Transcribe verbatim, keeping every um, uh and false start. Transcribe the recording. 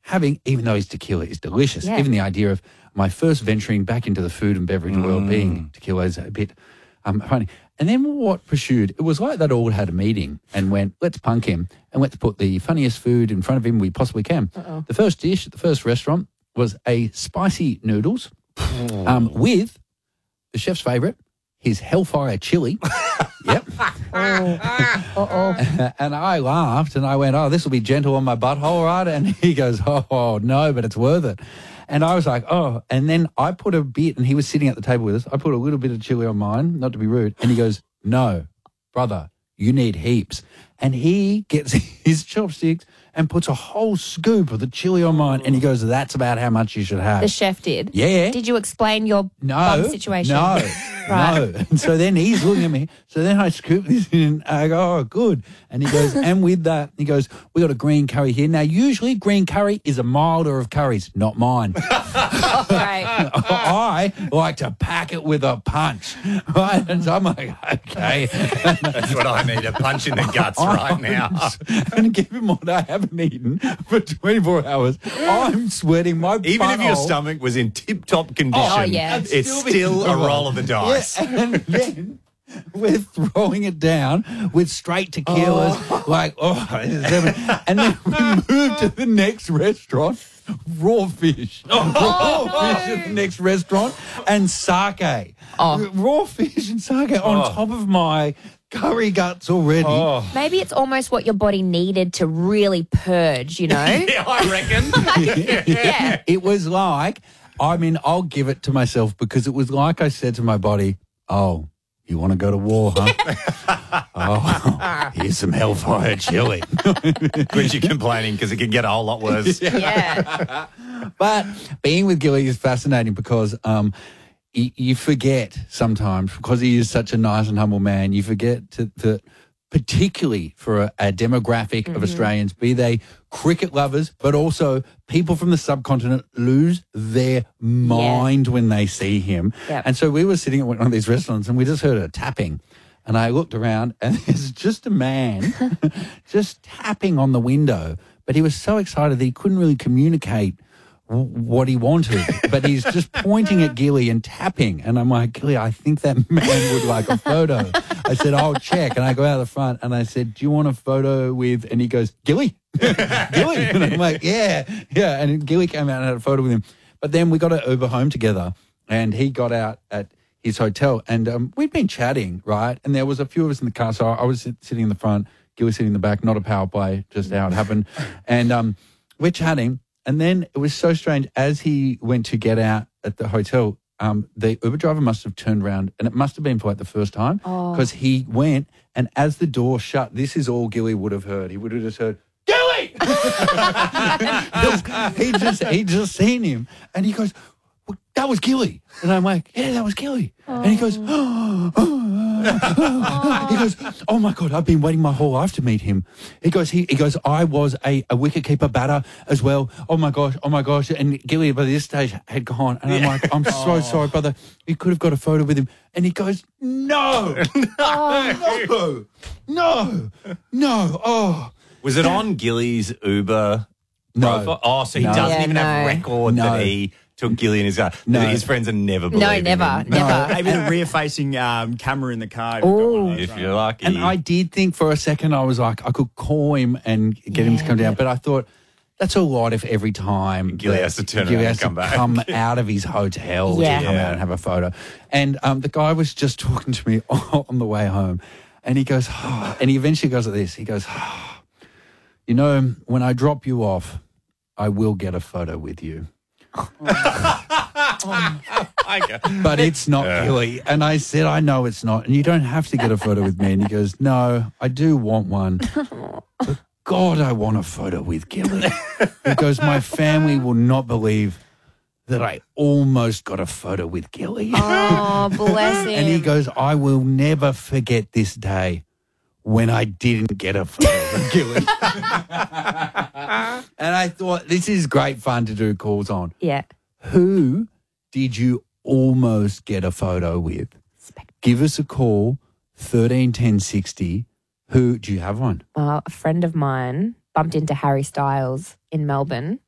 having, even though his tequila is delicious, Yeah. even the idea of my first venturing back into the food and beverage world being tequila is a bit um, funny. And then what pursued, it was like they'd all had a meeting and went, let's punk him and let's put the funniest food in front of him we possibly can. Uh-oh. The first dish at the first restaurant was a spicy noodles um, with the chef's favourite, his Hellfire chili. Yep. Uh-oh. And I laughed and I went, oh, this will be gentle on my butthole, right? And he goes, oh, no, but it's worth it. And I was like, oh. And then I put a bit, and he was sitting at the table with us. I put a little bit of chili on mine, not to be rude. And he goes, no, brother, you need heaps. And he gets his chopsticks and puts a whole scoop of the chili on mine. And he goes, that's about how much you should have. The chef did? Yeah. Did you explain your No, bum situation? no, Right. no. And so then he's looking at me. So then I scoop this in and I go, oh, good. And he goes, and with that, he goes, we got a green curry here. Now, usually green curry is a milder of curries, not mine. Oh, great. I like to pack it with a punch. Right? And so I'm like, okay. That's what I need, a punch in the guts right now. And given what I haven't eaten for twenty-four hours, I'm sweating my Even if your butthole. stomach was in tip-top condition, Oh, yeah. I'd it's still be- still a roll of the dice. Yeah, and then we're throwing it down with straight tequilas, like, oh, this is heaven. And then we move to the next restaurant, raw fish. raw fish at the next restaurant, and sake. Oh. Raw fish and sake on top of my curry guts already. Oh. Maybe it's almost what your body needed to really purge, you know? Yeah, I reckon. Yeah. It was like, I mean, I'll give it to myself because it was like I said to my body, oh, you want to go to war, huh? Oh, here's some Hellfire chili. Which you're complaining because it can get a whole lot worse. Yeah. But being with Gilly is fascinating because um, y- you forget sometimes, because he is such a nice and humble man, you forget to, to particularly for a, a demographic Mm-hmm. of Australians, be they cricket lovers, but also people from the subcontinent lose their mind when they see him. Yep. And so we were sitting at one of these restaurants and we just heard a tapping. And I looked around and there's just a man just tapping on the window. But he was so excited that he couldn't really communicate w- what he wanted. But he's just pointing at Gilly and tapping. And I'm like, Gilly, I think that man would like a photo. I said, I'll check. And I go out the front and I said, do you want a photo with, and he goes, Gilly? Gilly? And I'm like, yeah, yeah. And Gilly came out and had a photo with him. But then we got an Uber home together and he got out at his hotel and um, we'd been chatting, right? And there was a few of us in the car. So I was sit- sitting in the front, Gilly sitting in the back, not a power play, just how it happened. And um, we're chatting. And then it was so strange. As he went to get out at the hotel, um, the Uber driver must have turned around and it must have been for like the first time because he went and as the door shut, this is all Gilly would have heard. He would have just heard, Gilly! he just he just seen him and he goes, well, that was Gilly. And I'm like, yeah, that was Gilly. And he goes, oh, oh. He goes, oh my God, I've been waiting my whole life to meet him. He goes, he, he goes, I was a, a wicketkeeper batter as well. Oh my gosh, oh my gosh. And Gilly by this stage had gone. And I'm like, I'm so sorry, brother. You could have got a photo with him. And he goes, no, no, no, no. Oh. Was it on Gilly's Uber No. profile? Oh, so he No. doesn't Yeah, even have no. record No. that he took Gilly in his car. No. His friends are never believing No, never, him. never. Maybe the rear-facing um, camera in the car. Oh. If you're lucky. And I did think for a second, I was like, I could call him and get him to come down. But I thought, that's a lot if every time Gilly that has to turn Gilly around has and come to back. come out of his hotel Yeah. to come Yeah. out and have a photo. And um, the guy was just talking to me on the way home. And he goes, oh, and he eventually goes like this. He goes, oh, you know, when I drop you off, I will get a photo with you. But it's not Yeah. Gilly. And I said, I know it's not. And you don't have to get a photo with me. And he goes, no, I do want one. But God, I want a photo with Gilly. He goes, my family will not believe that I almost got a photo with Gilly. Oh, bless him. And he goes, I will never forget this day when I didn't get a photo with Gilly. And I thought, this is great fun to do calls on. Yeah. Who did you almost get a photo with? Give us a call, thirteen ten sixty. Who, do you have one? Uh, a friend of mine bumped into Harry Styles in Melbourne